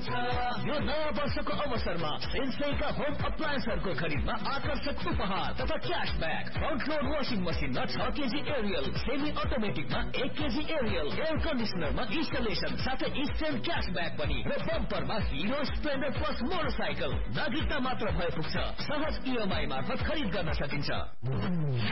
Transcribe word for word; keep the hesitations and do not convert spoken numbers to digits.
यो नयाँ वर्षको अवसरमा सेन्सईका होम अप्लायन्सहरूको खरिदमा आकर्षक उपहार तथा क्याशब्याक। फ्रन्ट लोड वाशिङ मसिनमा छ केजी एरियल, सेमी अटोमेटिकमा एक केजी एरियल, एयर कन्डिसनरमा इन्स्टलेसन साथै इन्स्टेन्ट क्याशब्याक पनि र बम्परमा हिरो स्प्लेन्डर प्लस मोटरसाइकल। नागरिकता मात्र भए पुग्छ। सहज इएमआई मार्फत खरिद गर्न सकिन्छ।